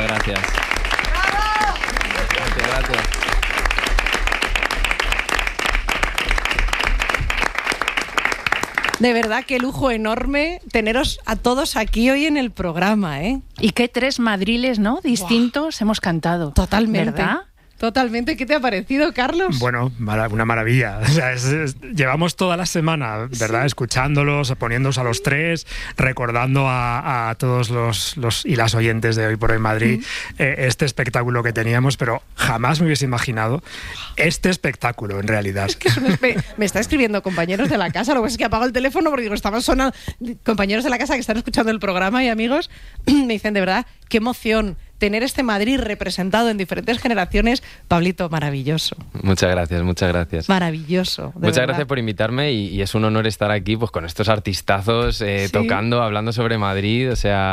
gracias. Muchas gracias. De verdad, qué lujo enorme teneros a todos aquí hoy en el programa, ¿eh? Y qué 3 madriles, ¿no? Distintos hemos cantado. Totalmente. ¿Verdad? Totalmente. ¿Qué te ha parecido, Carlos? Bueno, una maravilla. O sea, llevamos toda la semana, ¿verdad? Sí. Escuchándolos, poniéndolos a los 3, recordando a todos los y las oyentes de Hoy por Hoy Madrid este espectáculo que teníamos, pero jamás me hubiese imaginado este espectáculo, en realidad. Es que me está escribiendo compañeros de la casa, lo que es que apago el teléfono porque digo, estaban sonando compañeros de la casa que están escuchando el programa y amigos, me dicen, de verdad, qué emoción tener este Madrid representado en diferentes generaciones. Pablito, maravilloso. Muchas gracias, muchas gracias. Maravilloso. Muchas gracias por invitarme y es un honor estar aquí pues con estos artistazos tocando, hablando sobre Madrid, o sea...